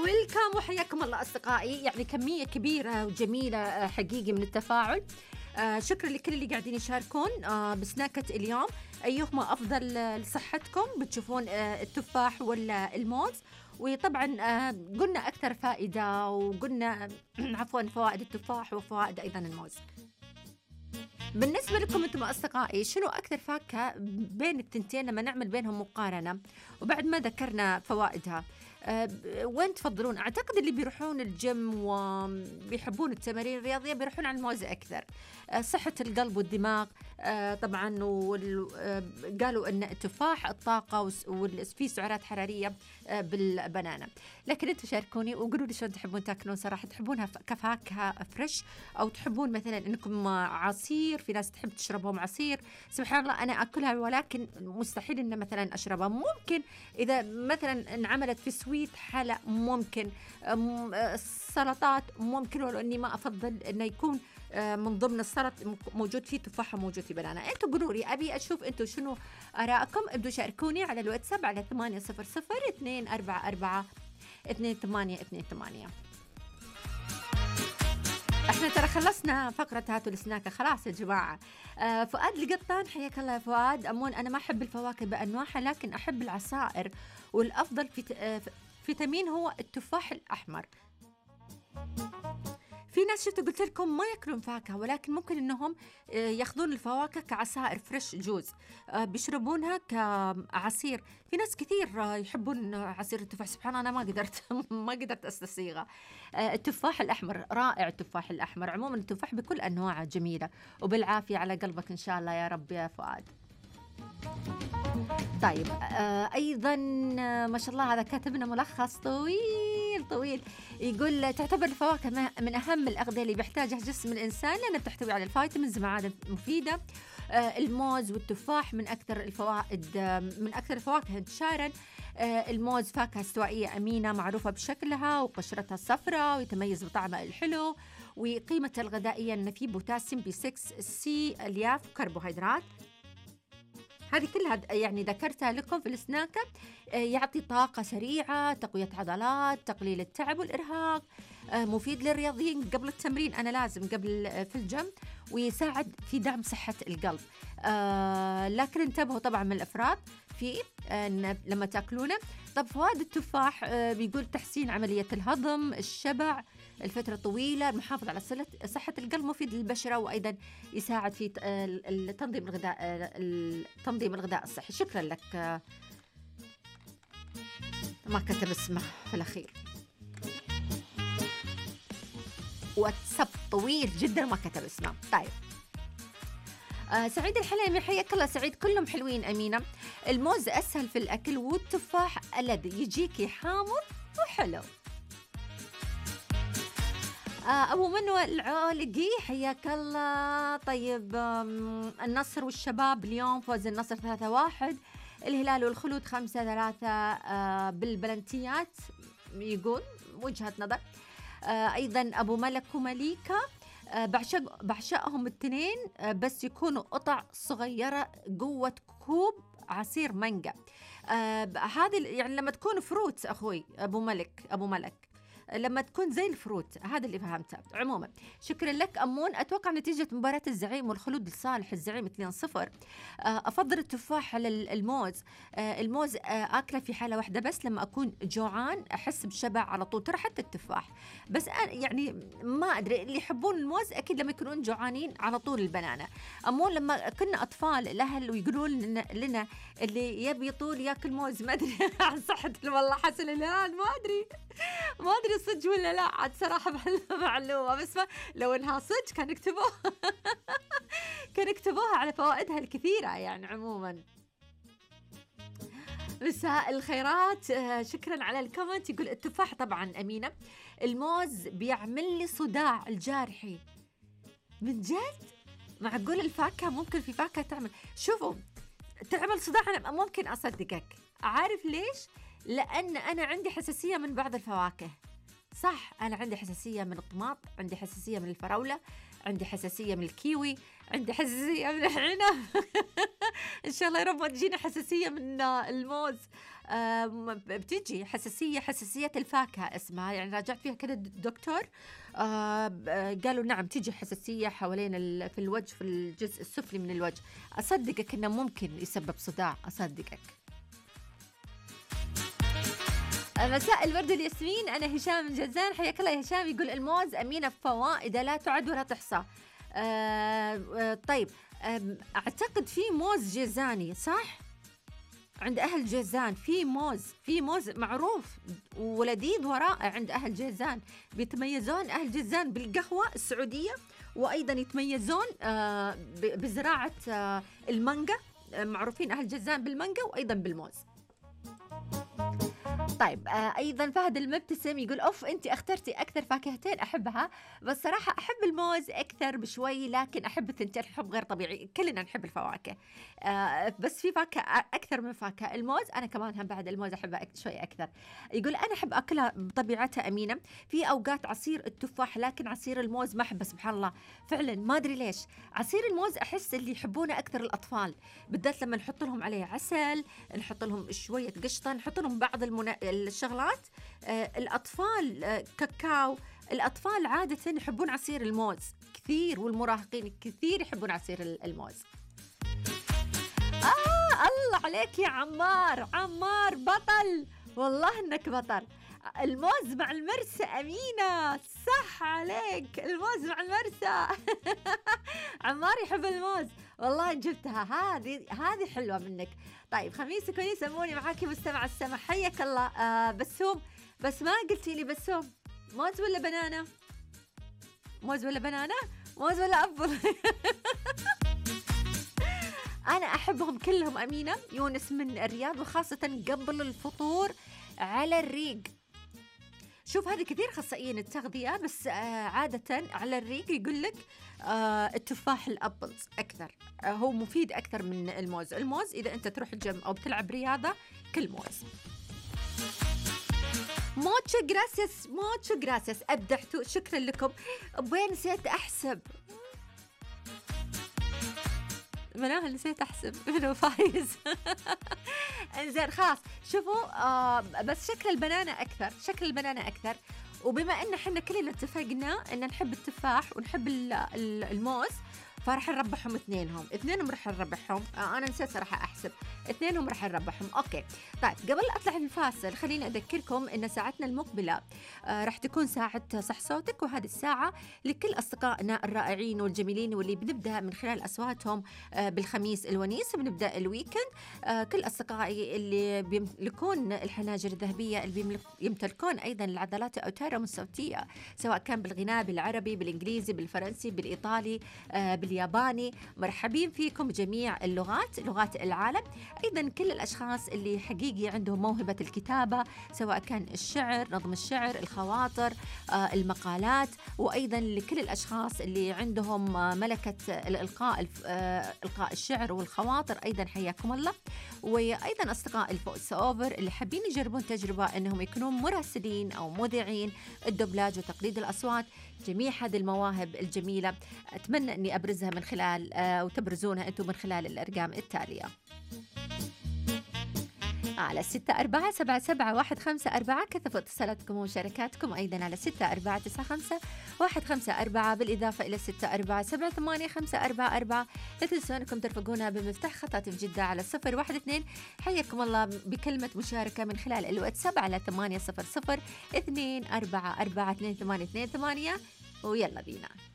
ويلكم وحياكم الله أصدقائي. يعني كمية كبيرة وجميلة حقيقي من التفاعل. شكرا لكل اللي قاعدين يشاركون بسناكة اليوم. أيهما أفضل لصحتكم؟ بتشوفون التفاح ولا الموز؟ وطبعا قلنا أكثر فائدة، وقلنا عفوا فوائد التفاح وفوائد أيضا الموز. بالنسبة لكم أنتم أصدقائي، شنو أكثر فاكهة بين التنتين لما نعمل بينهم مقارنة وبعد ما ذكرنا فوائدها؟ وين تفضلون؟ أعتقد اللي بيروحون الجيم وبيحبون التمارين الرياضية بيروحون على الموز أكثر. صحة القلب والدماغ طبعا، قالوا أن التفاح الطاقة وفي سعرات حرارية بالبنانة. لكن أنتوا شاركوني وقولوا لي شلون تحبون تاكلون. صراحة تحبونها كفاكهة فريش، أو تحبون مثلا أنكم عصير؟ في ناس تحب تشربهم عصير، سبحان الله أنا أكلها، ولكن مستحيل أن مثلا أشربها. ممكن إذا مثلا انعملت في سويت حلا، ممكن السلطات ممكن، ولو أني ما أفضل أنه يكون من ضمن السلط موجود فيه تفاحة موجود فيه بنانا. أنتوا قولوا لي، أبي أشوف أنتوا شنو آراءكم. ابدوا شاركوني على الواتساب على 800-244-2828. احنا ترى خلصنا فقرة هاتوا السناكة خلاص يا جماعة. فؤاد القطان، حياك الله يا فؤاد. أمون أنا ما أحب الفواكه بأنواعها، لكن أحب العصائر، والأفضل فيتامين هو التفاح الأحمر. في ناس شفتوا قلت لكم ما يأكلون فاكهة، ولكن ممكن إنهم يأخذون الفواكه كعصائر فريش جوز، بيشربونها كعصير. في ناس كثير يحبون عصير التفاح، سبحان الله أنا ما قدرت أستصيغه. التفاح الأحمر رائع. التفاح الأحمر عموما التفاح بكل أنواعه جميلة، وبالعافية على قلبك إن شاء الله يا رب يا فؤاد. طيب أيضا ما شاء الله هذا كاتبنا ملخص طويل يقول تعتبر الفواكه من أهم الأغذية اللي بيحتاجها جسم الإنسان، لأنها بتحتوي على الفيتامينز ومعادن مفيدة. الموز والتفاح من أكثر الفواكه انتشارا. الموز فاكهة استوائية أمينة معروفة بشكلها وقشرتها الصفراء، ويتميز بطعمه الحلو، وقيمته الغذائية أن فيه بوتاسيوم B6 C، ألياف وكربوهيدرات. هذه كلها يعني ذكرتها لكم في السناكة. يعطي طاقة سريعة، تقوية عضلات، تقليل التعب والإرهاق، مفيد للرياضيين قبل التمرين، أنا لازم قبل في الجيم، ويساعد في دعم صحة القلب. لكن انتبهوا طبعا من الإفراط فيه لما تأكلونه. طب فوائد التفاح بيقول تحسين عملية الهضم، الشبع الفترة طويلة، المحافظة على صحة القلب، مفيد للبشرة، وأيضا يساعد في تنظيم الغذاء الصحي. شكرا لك. ما كتب اسمه في الأخير، واتساب طويل جدا ما كتب اسمه. طيب سعيد الحليمي، حياك الله سعيد. كلهم حلوين أمينة. الموز أسهل في الأكل، والتفاح ألذ، يجيكي حامض وحلو. أبو منوى العالقي، حياك الله. طيب النصر والشباب اليوم فوز النصر 3-1، الهلال والخلود 5-3 بالبلنتيات، يقول وجهة نظر. أيضا أبو ملك ومليكة، بعشقهم الاثنين، بس يكونوا قطع صغيرة قوة كوب عصير مانجا. هذه يعني لما تكون فروت أخوي أبو ملك لما تكون زي الفروت، هذا اللي فهمته. عموما شكرا لك أمون. أتوقع نتيجة مباراة الزعيم والخلود لصالح الزعيم 2-0. أفضل التفاح على الموز. الموز أكله في حالة واحدة بس، لما أكون جوعان أحس بشبع على طول، ترى حتى التفاح. بس أنا يعني ما أدري، اللي يحبون الموز أكيد لما يكونون جوعانين على طول البنانة. أمون لما كنا أطفال الأهل ويقولون لنا اللي يبي طول يأكل موز، ما أدري عن صحة والله حسن الهلال، ما أدري صدق ولا لا، عاد صراحة معلومة، بس لو انها صدق كان يكتبوها على فوائدها الكثيرة يعني. عموما مساء الخيرات. شكرا على الكومنت. يقول التفاح طبعا أمينة. الموز بيعمل لي صداع الجارحي. من جد؟ معقول الفاكهة ممكن في فاكهة شوفوا تعمل صداع؟ أنا ممكن أصدقك. عارف ليش؟ لأن أنا عندي حساسية من بعض الفواكه. صح، أنا عندي حساسية من الطماط، عندي حساسية من الفراولة، عندي حساسية من الكيوي، عندي حساسية من العنب. إن شاء الله يا رب ما تجينا حساسية من الموز. بتجي حساسية الفاكهة اسمها، يعني راجعت فيها كده الدكتور. قالوا نعم تجي حساسية حوالين في الوجه، في الجزء السفلي من الوجه. أصدقك إنه ممكن يسبب صداع، أصدقك. مساء الورد الياسمين، أنا هشام من جازان، حياك الله يا هشام. يقول الموز أمينة فوائده لا تعد ولا تحصى. طيب، أعتقد في موز جازاني صح؟ عند أهل جازان في موز معروف ولذيذ ورائع عند أهل جازان. بيتميزون أهل جازان بالقهوة السعودية، وأيضا يتميزون بزراعة المانجا. معروفين أهل جازان بالمانجا وأيضا بالموز. طيب، أيضا فهد المبتسم يقول أوف أنت اخترتي أكثر فاكهتين أحبها، بس صراحة أحب الموز أكثر بشوي، لكن أحب الثنتين حب غير طبيعي. كلنا نحب الفواكه، بس في فاكهة أكثر من فاكهة. الموز أنا كمان هم بعد الموز أحبها شوي أكثر. يقول أنا أحب أكلها بطبيعتها أمينة، في أوقات عصير التفاح، لكن عصير الموز ما أحبه سبحان الله. فعلا ما أدري ليش عصير الموز أحس اللي يحبونه أكثر الأطفال، بالذات لما نحط لهم عليه عسل، نحط لهم شوية قشطة، نحط لهم بعض الشغلات. الأطفال كاكاو، الأطفال عادة يحبون عصير الموز كثير، والمراهقين كثير يحبون عصير الموز. الله عليك يا عمار بطل، والله إنك بطل. الموز مع المرسى أمينة، صح عليك، الموز مع المرسى. عمار يحب الموز، والله جبتها. هذه حلوة منك. طيب، خميسكم يسموني معاكي مستمع السمع، حياك الله. بسوم، بس ما قلتي لي بسوم موز ولا بنانا؟ موز ولا أبل؟ أنا أحبهم كلهم أمينة. يونس من الرياض، وخاصة قبل الفطور على الريق. شوف هذه كثير خصائيين التغذية، بس عادة على الريق يقول لك التفاح الأبلز أكثر، هو مفيد أكثر من الموز. إذا أنت تروح الجيم أو بتلعب رياضة كل موز. موتشو جراسيس أبدعتوا، شكرا لكم. وين نسيت أحسب مناها، نسيت أحسب منو فايز. انزين خلاص، شوفوا بس شكل البنانة أكثر. وبما إن حنا كلنا اتفقنا إن نحب التفاح ونحب الموز، فراح نربحهم اثنينهم راح نربحهم. أنا نسيت صراحة أحسب، اثنينهم راح نربحهم. أوكي طيب، قبل أطلع الفاصل خليني أذكركم إن ساعتنا المقبلة راح تكون ساعة صح صوتك، وهذه الساعة لكل أصدقائنا الرائعين والجميلين واللي بنبدأ من خلال أصواتهم بالخميس الونيس، بنبدأ الويكند. كل أصدقائي اللي بيملكون الحناجر الذهبية، اللي يمتلكون أيضا العضلات الأوتارهم الصوتية، سواء كان بالغناء بالعربي، بالإنجليزي، بالفرنسي، بالإيطالي، بالياباني، مرحبين فيكم بجميع لغات العالم. أيضا كل الأشخاص اللي حقيقي عندهم موهبة الكتابة، سواء كان الشعر، نظم الشعر، الخواطر، المقالات، وأيضا لكل الأشخاص اللي عندهم ملكة الإلقاء، إلقاء الشعر والخواطر، أيضا حياكم الله. وأيضا أصدقاء الفويس أوفر اللي حابين يجربون تجربة أنهم يكونون مراسلين أو مذيعين الدبلاج وتقليد الأصوات. جميع هذه المواهب الجميلة أتمنى أني أبرزها من خلال وتبرزونها أنتم من خلال الأرقام التالية: على 64777154 كثفوا اتصالاتكم ومشاركاتكم، أيضا على 64951554، بالإضافة إلى 64788544. لا تنسوا أنكم ترفقونا بمفتاح خطاطف جدة على 012. حياكم الله بكلمة مشاركة من خلال الواتساب على 800 244 2828. ويلا بينا.